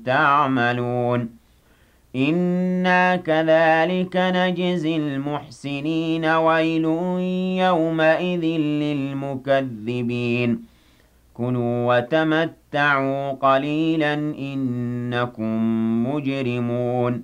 تَعْمَلُونَ إِنَّا كَذَٰلِكَ نَجْزِي الْمُحْسِنِينَ وَيْلٌ يَوْمَئِذٍ لِّلْمُكَذِّبِينَ كُلُوا وَتَمَتَّعُوا قَلِيلًا إِنَّكُم مُّجْرِمُونَ